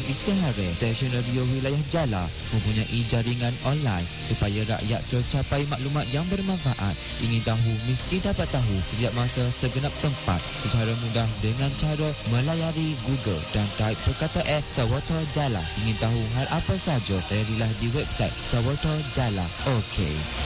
istihara. Stesen radio wilayah Jala mempunyai jaringan online supaya rakyat tercapai maklumat yang bermanfaat. Ingin tahu, mesti dapat tahu setiap masa segenap tempat secara mudah dengan cara melayari Google dan type perkataan Sawoto Jala. Ingin tahu hal apa saja, layarilah di website Sawoto Jala. Okey.